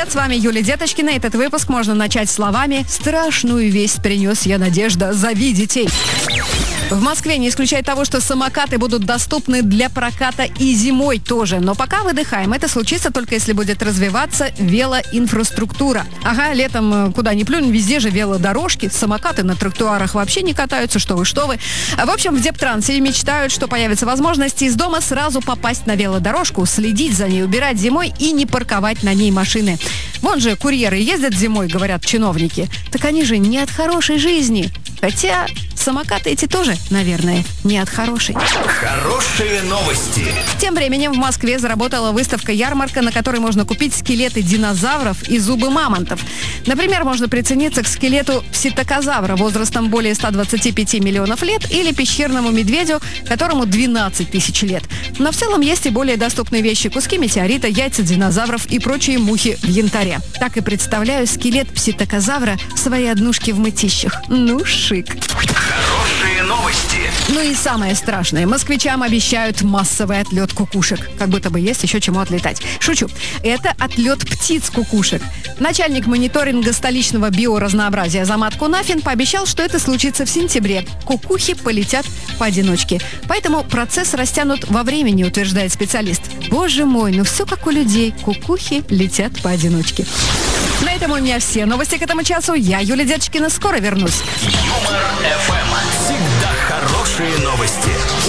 привет, с вами Юлия Деточкина. Этот выпуск можно начать словами «Страшную весть принес я, Надежда, зови детей». В Москве не исключает того, что самокаты будут доступны для проката и зимой тоже. Но пока выдыхаем. Это случится только если будет развиваться велоинфраструктура. Ага, летом куда ни плюнь, везде же велодорожки. Самокаты на тротуарах вообще не катаются, что вы. В общем, в Дептрансе мечтают, что появится возможность из дома сразу попасть на велодорожку, следить за ней, убирать зимой и не парковать на ней машины. Вон же курьеры ездят зимой, говорят чиновники. Так они же не от хорошей жизни. Хотя самокаты эти тоже, наверное, не от хорошей. Хорошие новости. Тем временем в Москве заработала выставка-ярмарка, на которой можно купить скелеты динозавров и зубы мамонтов. Например, можно прицениться к скелету пситакозавра возрастом более 125 миллионов лет или пещерному медведю, которому 12 тысяч лет. Но в целом есть и более доступные вещи: куски метеорита, яйца динозавров и прочие мухи в янтаре. Так и представляю скелет пситакозавра в своей однушке в Мытищах. Ну, шик. Хорошие новости. Ну и самое страшное. Москвичам обещают массовый отлет кукушек. Как будто бы есть еще чему отлетать. Шучу. Это отлет птиц-кукушек. Начальник мониторинга столичного биоразнообразия Азамат Кунафин пообещал, что это случится в сентябре. Кукухи полетят поодиночке. Поэтому процесс растянут во времени, утверждает специалист. Боже мой, ну все как у людей. Кукухи летят поодиночке. На этом у меня все новости к этому часу. Я, Юлия Деточкина, скоро вернусь. Юмор ФМ. Всегда хорошие новости.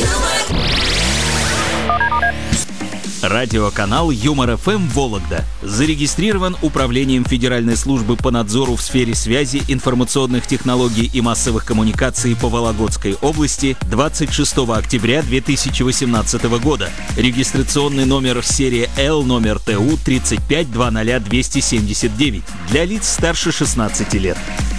Радиоканал Юмор ФМ Вологда зарегистрирован Управлением Федеральной службы по надзору в сфере связи, информационных технологий и массовых коммуникаций по Вологодской области 26 октября 2018 года. Регистрационный номер серии L номер ТУ 3520279 для лиц старше 16 лет.